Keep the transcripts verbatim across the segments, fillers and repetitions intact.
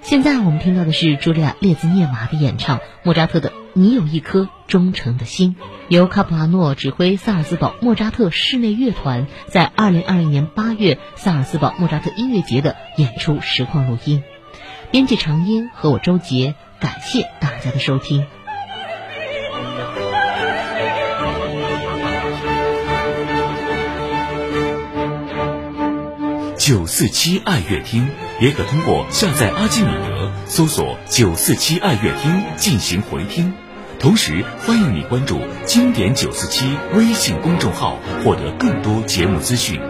现在我们听到的是茱莉亚·列兹涅娃的演唱，莫扎特的《你有一颗忠诚的心》，由卡普拉诺指挥萨尔茨堡莫扎特室内乐团在二零二零年八月萨尔茨堡莫扎特音乐节的演出实况录音。编辑长音和我周杰，感谢大家的收听。 九四七爱乐厅也可通过下载阿基米德搜索九四七爱乐厅进行回听，同时欢迎你关注经典九四七微信公众号，获得更多节目资讯。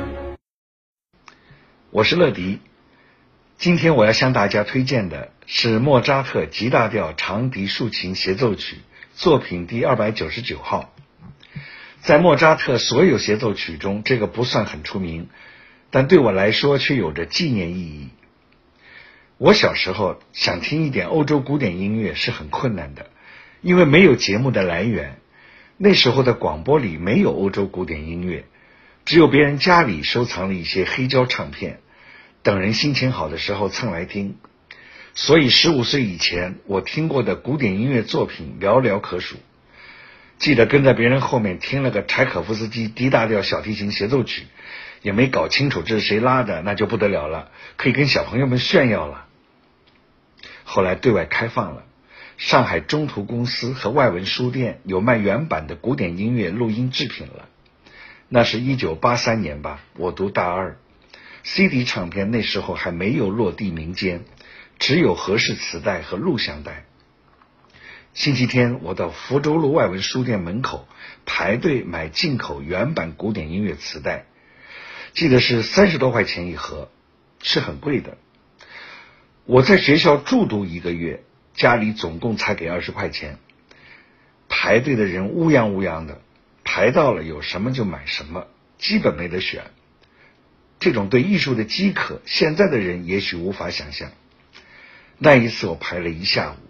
我是乐迪，今天我要向大家推荐的是莫扎特 G 大调长笛竖琴协奏曲作品第二百九十九号。在莫扎特所有协奏曲中，这个不算很出名，但对我来说却有着纪念意义。我小时候想听一点欧洲古典音乐是很困难的，因为没有节目的来源。那时候的广播里没有欧洲古典音乐，只有别人家里收藏了一些黑胶唱片，等人心情好的时候蹭来听。所以十五岁以前，我听过的古典音乐作品寥寥可数。记得跟在别人后面听了个柴可夫斯基 D 大调小提琴协奏曲，也没搞清楚这是谁拉的，那就不得了了，可以跟小朋友们炫耀了。后来对外开放了，上海中途公司和外文书店有卖原版的古典音乐录音制品了。那是一九八三年吧，我读大二。C D 唱片那时候还没有落地民间，只有合适磁带和录像带。星期天我到福州路外文书店门口排队买进口原版古典音乐磁带，记得是三十多块钱一盒，是很贵的。我在学校住读一个月，家里总共才给二十块钱。排队的人乌泱乌泱的，排到了有什么就买什么，基本没得选。这种对艺术的饥渴，现在的人也许无法想象。那一次我排了一下午，